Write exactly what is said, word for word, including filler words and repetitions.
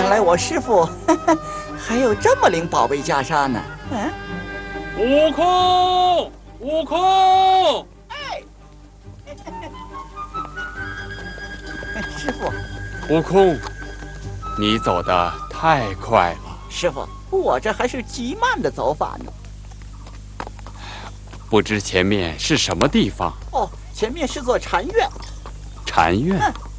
原来我师傅还有这么灵宝贝袈裟呢。嗯， 悟空，悟空！ 哎，师傅， 悟空，你走得太快了。 师傅，我这还是极慢的走法呢。 不知前面是什么地方？ 哦，前面是座禅院。 禅院。 嗯